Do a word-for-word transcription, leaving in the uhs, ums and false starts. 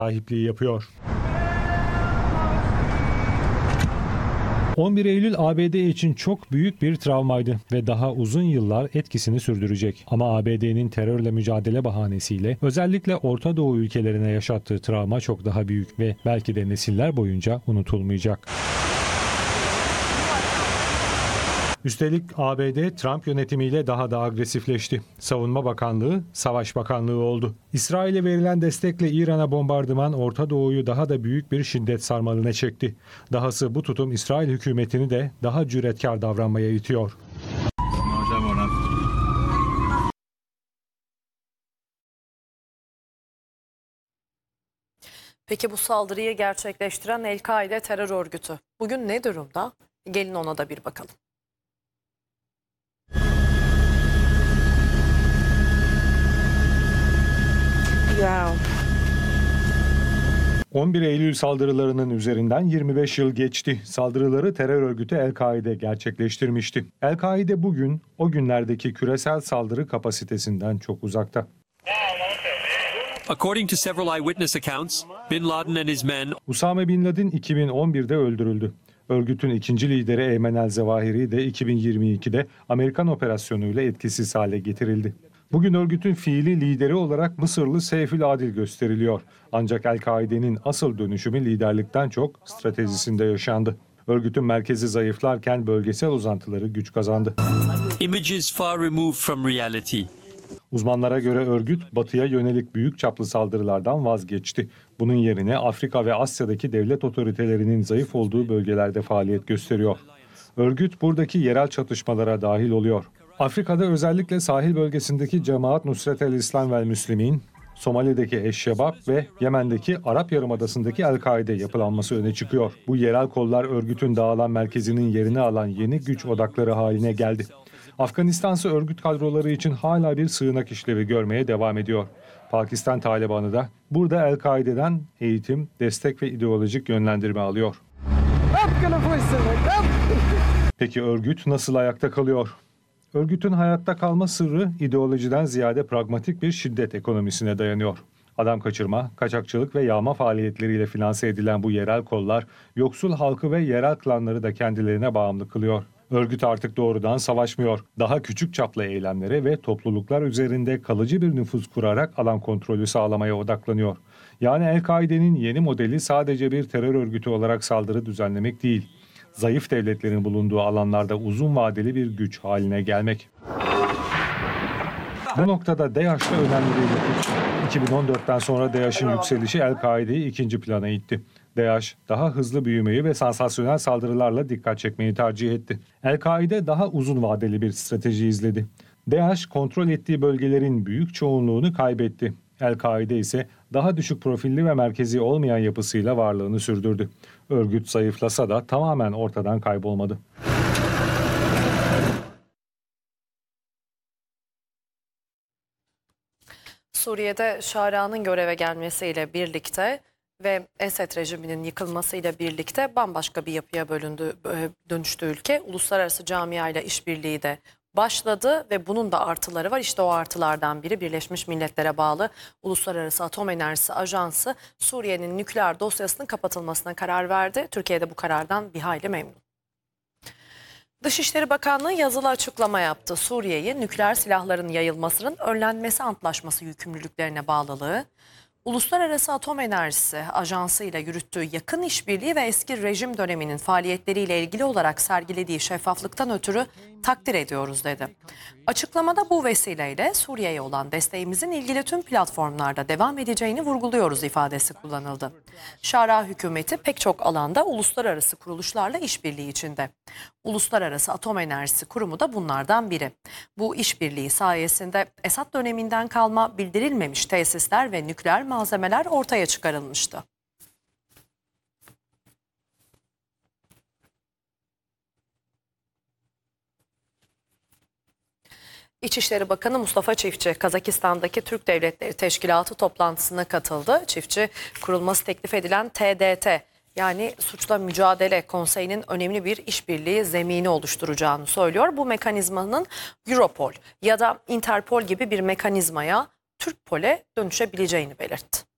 sahipliği yapıyor. on bir Eylül A B D için çok büyük bir travmaydı ve daha uzun yıllar etkisini sürdürecek. Ama A B D'nin terörle mücadele bahanesiyle özellikle Orta Doğu ülkelerine yaşattığı travma çok daha büyük ve belki de nesiller boyunca unutulmayacak. Üstelik A B D Trump yönetimiyle daha da agresifleşti. Savunma Bakanlığı, Savaş Bakanlığı oldu. İsrail'e verilen destekle İran'a bombardıman Orta Doğu'yu daha da büyük bir şiddet sarmalına çekti. Dahası bu tutum İsrail hükümetini de daha cüretkar davranmaya itiyor. Peki bu saldırıyı gerçekleştiren El-Kaide terör örgütü bugün ne durumda? Gelin ona da bir bakalım. on bir Eylül saldırılarının üzerinden yirmi beş yıl geçti. Saldırıları terör örgütü El-Kaide gerçekleştirmişti. El-Kaide bugün o günlerdeki küresel saldırı kapasitesinden çok uzakta. According to several eyewitness accounts, Bin Laden and his men Usame Bin Laden iki bin on birde öldürüldü. Örgütün ikinci lideri Eymen el-Zevahiri de iki bin yirmi ikide Amerikan operasyonuyla etkisiz hale getirildi. Bugün örgütün fiili lideri olarak Mısırlı Seyfül Adil gösteriliyor. Ancak El-Kaide'nin asıl dönüşümü liderlikten çok stratejisinde yaşandı. Örgütün merkezi zayıflarken bölgesel uzantıları güç kazandı. images far removed from reality. Uzmanlara göre örgüt batıya yönelik büyük çaplı saldırılardan vazgeçti. Bunun yerine Afrika ve Asya'daki devlet otoritelerinin zayıf olduğu bölgelerde faaliyet gösteriyor. Örgüt buradaki yerel çatışmalara dahil oluyor. Afrika'da özellikle sahil bölgesindeki Cemaat Nusret el-İslam vel Müslimin, Somali'deki Eşşebab ve Yemen'deki Arap Yarımadası'ndaki El-Kaide yapılanması öne çıkıyor. Bu yerel kollar örgütün dağılan merkezinin yerini alan yeni güç odakları haline geldi. Afganistan'sı örgüt kadroları için hala bir sığınak işlevi görmeye devam ediyor. Pakistan Taliban'ı da burada El-Kaide'den eğitim, destek ve ideolojik yönlendirme alıyor. Peki örgüt nasıl ayakta kalıyor? Örgütün hayatta kalma sırrı ideolojiden ziyade pragmatik bir şiddet ekonomisine dayanıyor. Adam kaçırma, kaçakçılık ve yağma faaliyetleriyle finanse edilen bu yerel kollar, yoksul halkı ve yerel klanları da kendilerine bağımlı kılıyor. Örgüt artık doğrudan savaşmıyor. Daha küçük çaplı eylemlere ve topluluklar üzerinde kalıcı bir nüfuz kurarak alan kontrolü sağlamaya odaklanıyor. Yani El-Kaide'nin yeni modeli sadece bir terör örgütü olarak saldırı düzenlemek değil, zayıf devletlerin bulunduğu alanlarda uzun vadeli bir güç haline gelmek. Bu noktada DAEŞ'te önemli bir ipuç. iki bin on dörtten sonra DAEŞ'in yükselişi El-Kaide'yi ikinci plana itti. DAEŞ daha hızlı büyümeyi ve sansasyonel saldırılarla dikkat çekmeyi tercih etti. El-Kaide daha uzun vadeli bir strateji izledi. DAEŞ kontrol ettiği bölgelerin büyük çoğunluğunu kaybetti. El-Kaide ise daha düşük profilli ve merkezi olmayan yapısıyla varlığını sürdürdü. Örgüt zayıflasa da tamamen ortadan kaybolmadı. Suriye'de Şara'nın göreve gelmesiyle birlikte ve Esed rejiminin yıkılmasıyla birlikte bambaşka bir yapıya bölündü, dönüştü ülke. Uluslararası camiayla işbirliği de başladı ve bunun da artıları var. İşte o artılardan biri Birleşmiş Milletler'e bağlı Uluslararası Atom Enerjisi Ajansı Suriye'nin nükleer dosyasının kapatılmasına karar verdi. Türkiye de bu karardan bir hayli memnun. Dışişleri Bakanlığı yazılı açıklama yaptı. Suriye'yi nükleer silahların yayılmasının önlenmesi antlaşması yükümlülüklerine bağlılığı, Uluslararası Atom Enerjisi Ajansı ile yürüttüğü yakın işbirliği ve eski rejim döneminin faaliyetleriyle ilgili olarak sergilediği şeffaflıktan ötürü takdir ediyoruz dedi. Açıklamada bu vesileyle Suriye'ye olan desteğimizin ilgili tüm platformlarda devam edeceğini vurguluyoruz ifadesi kullanıldı. Şara hükümeti pek çok alanda uluslararası kuruluşlarla işbirliği içinde. Uluslararası Atom Enerjisi Kurumu da bunlardan biri. Bu işbirliği sayesinde Esad döneminden kalma bildirilmemiş tesisler ve nükleer malzemeler ortaya çıkarılmıştı. İçişleri Bakanı Mustafa Çiftçi, Kazakistan'daki Türk Devletleri Teşkilatı toplantısına katıldı. Çiftçi, kurulması teklif edilen T D T, yani Suçla Mücadele Konseyi'nin önemli bir işbirliği zemini oluşturacağını söylüyor. Bu mekanizmanın Europol ya da Interpol gibi bir mekanizmaya, Türkpol'e dönüşebileceğini belirtti.